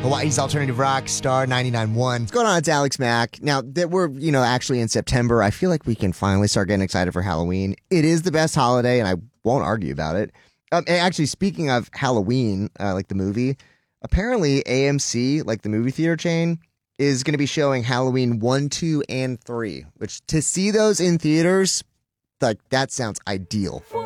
Hawaii's alternative rock star 99.1. What's going on? It's Alex Mack. Now that we're, actually in September, I feel like we can finally start getting excited for Halloween. It is the best holiday, and I won't argue about it. Actually, speaking of Halloween, like the movie, apparently AMC, like the movie theater chain, is going to be showing Halloween 1, 2, and 3, which to see those in theaters, like that sounds ideal.